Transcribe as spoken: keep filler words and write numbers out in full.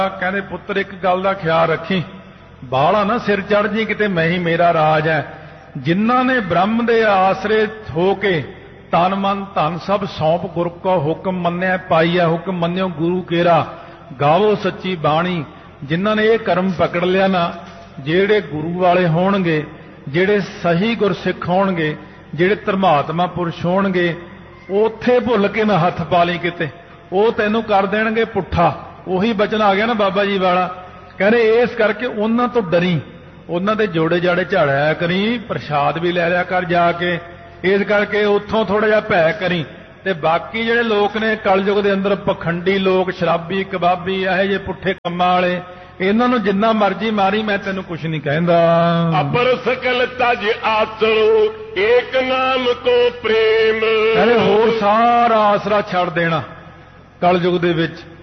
कहते पुत्र एक गल का ख्याल रखी, बाला ना सिर चढ़ जी किते मैं ही मेरा राज है। जिन्हां ने ब्रह्म दे आसरे होके तन मन धन सब सौंप गुर को हुक्म मन्या पाईया हुक्म मन्यो गुरु केरा गावो सच्ची बाणी। जिन्हां ने ये कर्म पकड़ लिया ना, जेड़े गुरु वाले होणगे, जेड़े सही गुरसिख होणगे, जेड़े धर्मात्मा पुरुष होणगे, उत्थे भुल के ना हथ पा ली किते, वो तैनूं कर देणगे पुट्ठा। ਉਹੀ बचन आ गया ना बाबा जी वाला, कहते इस करके उन्हां तो डरी, उन्हां दे जोड़े जाड़े झाड़िया करी, प्रसाद भी लै लिया कर जाके, इस करके उत्थों थोड़ा जिहा भै करी। ते बाकी जिहड़े लोग ने कलयुग दे अंदर पखंडी लोग, शराबी कबाबी, इहो जे पुट्ठे कम्मां वाले, इन्हां नूं जिन्ना मर्जी मारी, मैं तैनूं कुछ नहीं कहंदा। अपर सकल तज आसरो एक नाम को प्रेम, कहते होर सारा आसरा छड़ देना कलयुग दे विच।